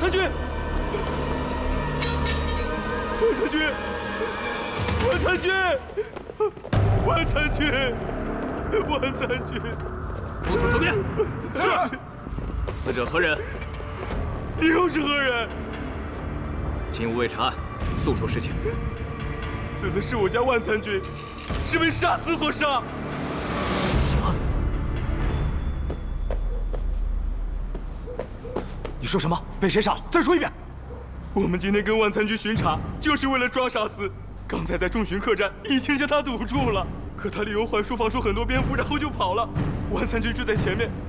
参军，万参军，万参军，万参军，万参军， 封锁周边。是。死者何人？ 你又是何人？ 请五位查案，速说实情。 死的是我家万参军，是被杀死所杀。 什么？你说什么？被谁杀了？再说一遍。 我们今天跟万参军巡查，就是为了抓杀司。刚才在中巡客栈已经将他堵住了，可他里有缓书房出很多蝙蝠，然后就跑了。万参军追在前面，